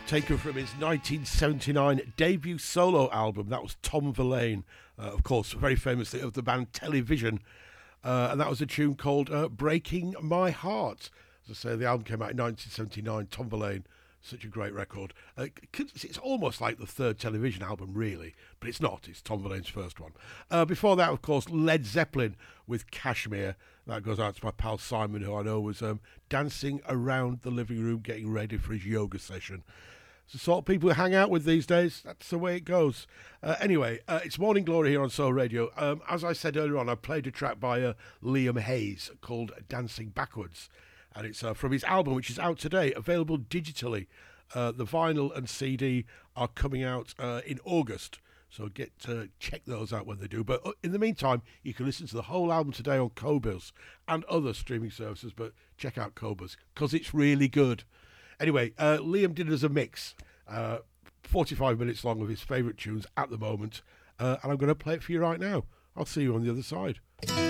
taken from his 1979 debut solo album. That was Tom Verlaine, of course, very famously of the band Television. And that was a tune called Breaking My Heart. As I say, the album came out in 1979. Tom Verlaine, such a great record. It's almost like the third Television album, really, but it's not. It's Tom Verlaine's first one. Before that, of course, Led Zeppelin with Kashmir. That goes out to my pal Simon, who I know was dancing around the living room getting ready for his yoga session. It's the sort of people who hang out with these days. That's the way it goes. Anyway, it's Morning Glory here on Soul Radio. As I said earlier on, I played a track by Liam Hayes called Dancing Backwards. And it's from his album, which is out today, available digitally. The vinyl and CD are coming out in August. So check those out when they do. But in the meantime, you can listen to the whole album today on Qobuz and other streaming services. But check out Qobuz, because it's really good. Anyway, Liam did it as a mix, 45 minutes long of his favourite tunes at the moment, and I'm going to play it for you right now. I'll see you on the other side.